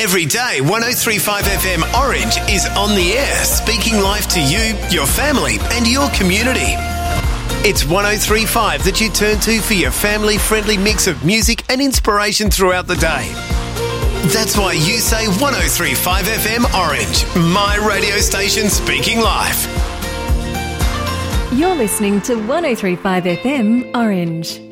Every day, 103.5 FM Orange is on the air, speaking life to you, your family and your community. It's 103.5 that you turn to for your family-friendly mix of music and inspiration throughout the day. That's why you say 103.5 FM Orange, my radio station speaking life. You're listening to 103.5 FM Orange.